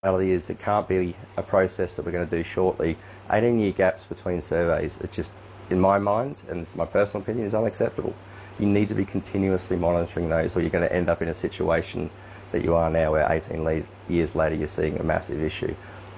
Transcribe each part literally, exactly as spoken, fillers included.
reality is it can't be a process that we're going to do shortly. eighteen year gaps between surveys, it's just, in my mind, and this is my personal opinion, is unacceptable. You need to be continuously monitoring those, or you're going to end up in a situation that you are now, where eighteen le- years later you're seeing a massive issue.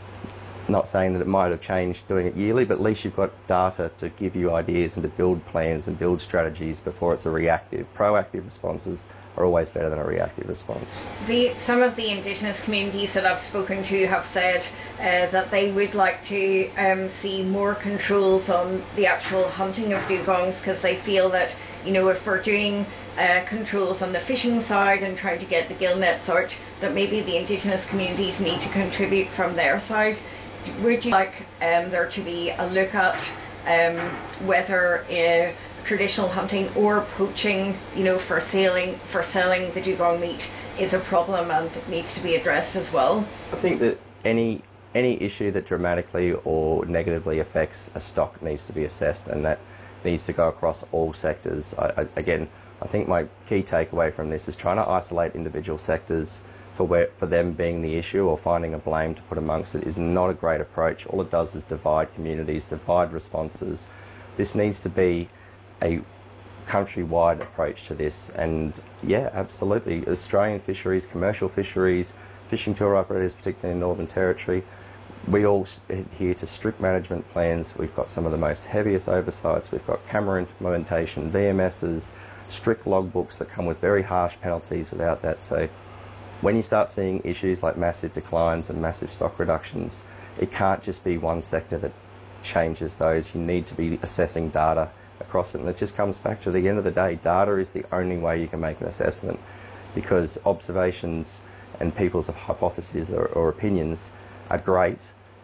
Not saying that it might have changed doing it yearly, but at least you've got data to give you ideas and to build plans and build strategies before it's a reactive. Proactive responses are always better than a reactive response. The, some of the Indigenous communities that I've spoken to have said uh, that they would like to um, see more controls on the actual hunting of dugongs, because they feel that, you know, if we're doing uh, controls on the fishing side and trying to get the gill nets out, that maybe the Indigenous communities need to contribute from their side. Would you like um, there to be a look at um, whether uh, traditional hunting or poaching, you know, for selling for selling the dugong meat is a problem and needs to be addressed as well? I think that any any issue that dramatically or negatively affects a stock needs to be assessed, and that needs to go across all sectors. I, I, again, I think my key takeaway from this is trying to isolate individual sectors for where, for them being the issue, or finding a blame to put amongst it, is not a great approach. All it does is divide communities, divide responses. This needs to be a countrywide approach to this, and yeah, absolutely. Australian fisheries, commercial fisheries, fishing tour operators, particularly in Northern Territory, we all adhere to strict management plans. We've got some of the most heaviest oversights. We've got camera implementation, V M Ss, strict logbooks that come with very harsh penalties without that. So when you start seeing issues like massive declines and massive stock reductions, it can't just be one sector that changes those. You need to be assessing data across it, and it just comes back to the end of the day, data is the only way you can make an assessment, because observations and people's hypotheses or, or opinions are great,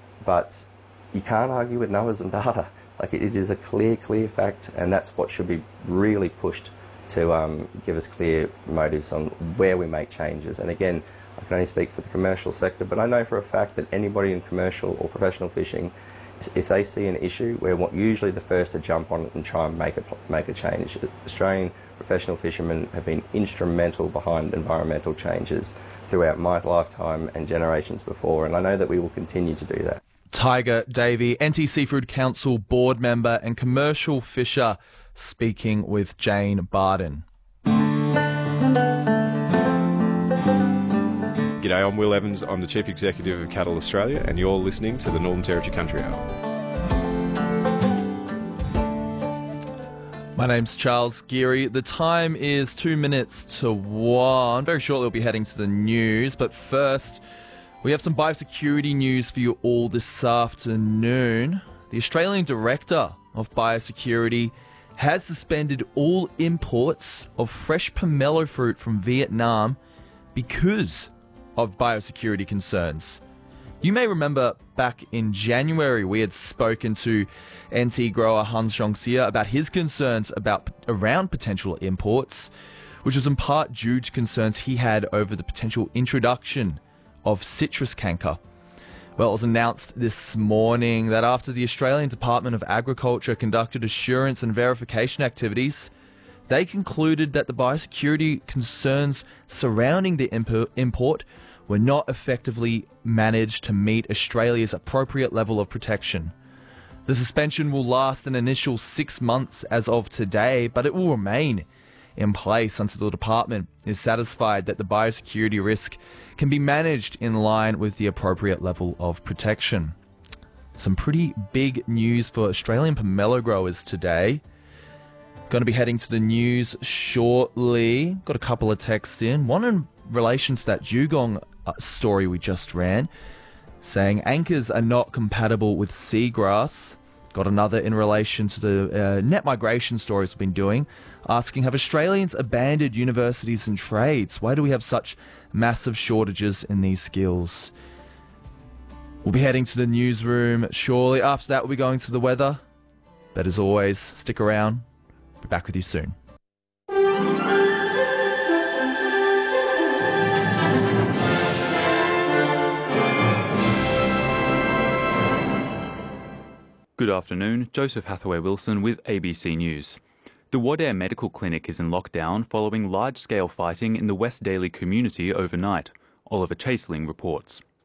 but you can't argue with numbers and data. Like, it is a clear, clear fact, and that's what should be really pushed to um, give us clear motives on where we make changes. And again, I can only speak for the commercial sector, but I know for a fact that anybody in commercial or professional fishing, if they see an issue, we're usually the first to jump on it and try and make a, make a change. Australian professional fishermen have been instrumental behind environmental changes throughout my lifetime and generations before, and I know that we will continue to do that. Tiger Davey, N T Seafood Council board member and commercial fisher, speaking with Jane Barden. G'day, I'm Will Evans. I'm the Chief Executive of Cattle Australia, and you're listening to the Northern Territory Country Hour. My name's Charles Geary. The time is two minutes to one. Very shortly we'll be heading to the news, but first we have some biosecurity news for you all this afternoon. The Australian Director of Biosecurity has suspended all imports of fresh pomelo fruit from Vietnam because of biosecurity concerns. You may remember back in January we had spoken to N T grower Hans Zhongxia about his concerns about around potential imports, which was in part due to concerns he had over the potential introduction of citrus canker. Well, it was announced this morning that after the Australian Department of Agriculture conducted assurance and verification activities, they concluded that the biosecurity concerns surrounding the imp- import were not effectively managed to meet Australia's appropriate level of protection. The suspension will last an initial six months as of today, but it will remain in place until the department is satisfied that the biosecurity risk can be managed in line with the appropriate level of protection. Some pretty big news for Australian pomelo growers today. Going to be heading to the news shortly. Got a couple of texts in. One in relation to that dugong uh, story we just ran, saying anchors are not compatible with seagrass. Got another in relation to the uh, net migration stories we've been doing, asking, have Australians abandoned universities and trades? Why do we have such massive shortages in these skills? We'll be heading to the newsroom shortly. After that, we'll be going to the weather. But as always, stick around. Be back with you soon. Good afternoon, Joseph Hathaway-Wilson with A B C News. The Wadair Medical Clinic is in lockdown following large-scale fighting in the West Daly community overnight. Oliver Chaseling reports.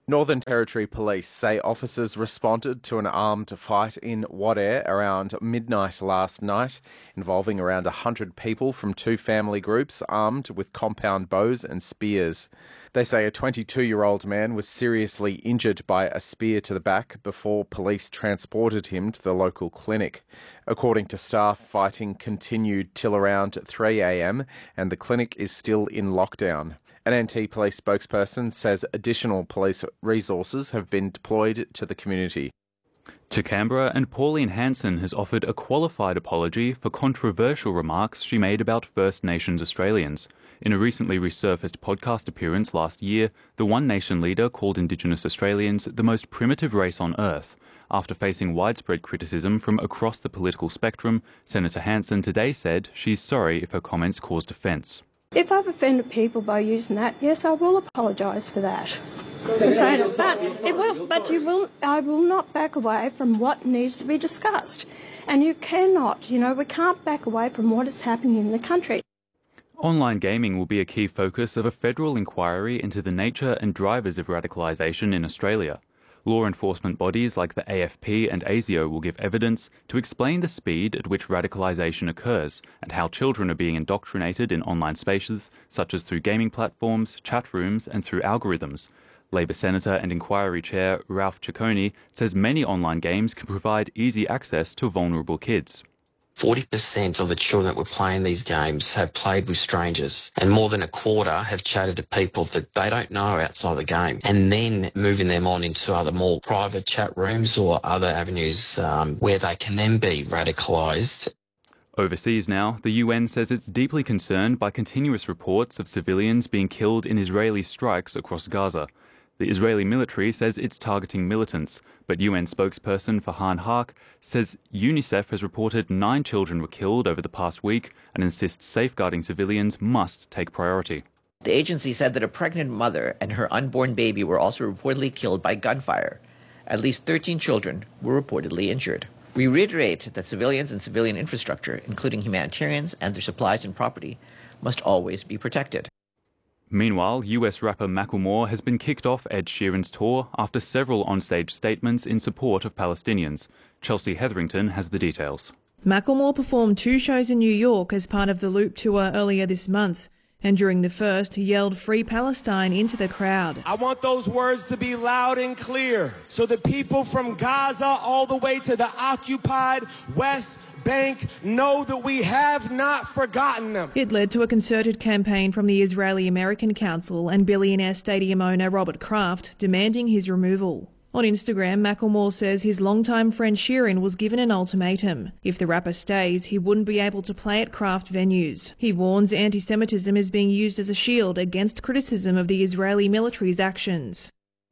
Northern Territory Police say officers responded to an armed fight in Wadeye around midnight last night, involving around one hundred people from two family groups armed with compound bows and spears. They say a twenty-two-year-old man was seriously injured by a spear to the back before police transported him to the local clinic. According to staff, fighting continued till around three a.m. and the clinic is still in lockdown. An N T police spokesperson says additional police resources have been deployed to the community. To Canberra, and Pauline Hanson has offered a qualified apology for controversial remarks she made about First Nations Australians. In a recently resurfaced podcast appearance last year, the One Nation leader called Indigenous Australians the most primitive race on earth. After facing widespread criticism from across the political spectrum, Senator Hanson today said she's sorry if her comments caused offence. If I've offended people by using that, yes, I will apologise for that. For saying it, but it will. But you will. I will not back away from what needs to be discussed, and you cannot. You know, we can't back away from what is happening in the country. Online gaming will be a key focus of a federal inquiry into the nature and drivers of radicalisation in Australia. Law enforcement bodies like the A F P and ASIO will give evidence to explain the speed at which radicalisation occurs and how children are being indoctrinated in online spaces, such as through gaming platforms, chat rooms and through algorithms. Labor Senator and Inquiry Chair Ralph Ciccone says many online games can provide easy access to vulnerable kids. forty percent of the children that were playing these games have played with strangers, and more than a quarter have chatted to people that they don't know outside the game, and then moving them on into other more private chat rooms or other avenues um, where they can then be radicalised. Overseas now, the U N says it's deeply concerned by continuous reports of civilians being killed in Israeli strikes across Gaza. The Israeli military says it's targeting militants, but U N spokesperson Farhan Haq says UNICEF has reported nine children were killed over the past week and insists safeguarding civilians must take priority. The agency said that a pregnant mother and her unborn baby were also reportedly killed by gunfire. At least thirteen children were reportedly injured. We reiterate that civilians and civilian infrastructure, including humanitarians and their supplies and property, must always be protected. Meanwhile, U S rapper Macklemore has been kicked off Ed Sheeran's tour after several onstage statements in support of Palestinians. Chelsea Hetherington has the details. Macklemore performed two shows in New York as part of the Loop tour earlier this month, and during the first, he yelled "Free Palestine" into the crowd. I want those words to be loud and clear so the people from Gaza all the way to the occupied West Bank know that we have not forgotten them. It led to a concerted campaign from the Israeli American Council and billionaire stadium owner Robert Kraft demanding his removal. On Instagram, Macklemore says his longtime friend Sheeran was given an ultimatum. If the rapper stays, he wouldn't be able to play at Kraft venues. He warns anti-Semitism is being used as a shield against criticism of the Israeli military's actions.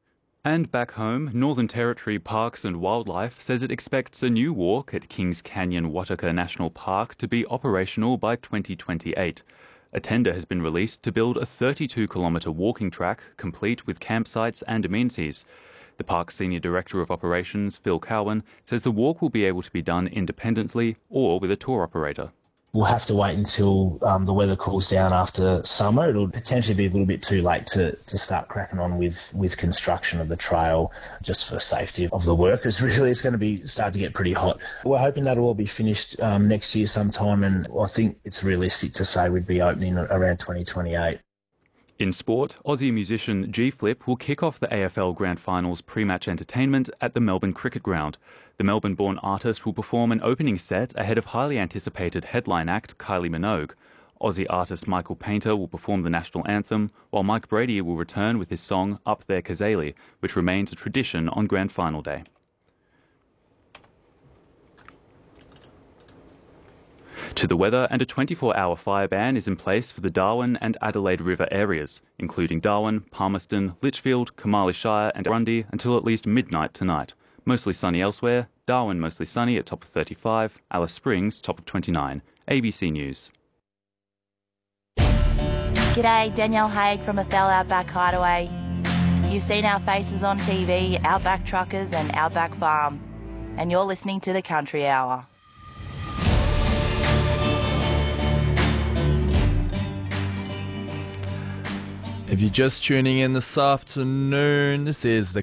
And back home, Northern Territory Parks and Wildlife says it expects a new walk at Kings Canyon Wataka National Park to be operational by twenty twenty-eight. A tender has been released to build a thirty-two kilometre walking track complete with campsites and amenities. The park's Senior Director of Operations, Phil Cowan, says the walk will be able to be done independently or with a tour operator. We'll have to wait until um, the weather cools down after summer. It'll potentially be a little bit too late to, to start cracking on with, with construction of the trail, just for safety of the workers. Really, it's going to be start to get pretty hot. We're hoping that'll all be finished um, next year sometime, and I think it's realistic to say we'd be opening around twenty twenty-eight. In sport, Aussie musician G Flip will kick off the A F L Grand Finals pre-match entertainment at the Melbourne Cricket Ground. The Melbourne-born artist will perform an opening set ahead of highly anticipated headline act Kylie Minogue. Aussie artist Michael Painter will perform the national anthem, while Mike Brady will return with his song Up There Kazali, which remains a tradition on Grand Final Day. To the weather, and a twenty-four hour fire ban is in place for the Darwin and Adelaide River areas, including Darwin, Palmerston, Litchfield, Kamali Shire and Grundy until at least midnight tonight. Mostly sunny elsewhere, Darwin mostly sunny at top of thirty-five, Alice Springs top of twenty-nine. A B C News. G'day, Danielle Haig from Athel Outback Hideaway. You've seen our faces on T V, Outback Truckers and Outback Farm. And you're listening to the Country Hour. If you're just tuning in this afternoon, this is the